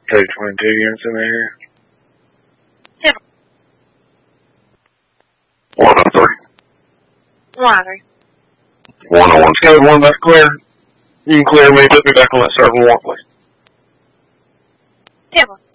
Say 22 units in there. Yeah. 103. 103. 101. Scale 1 back clear. You can clear me, put me back on that server 1, please. Yeah.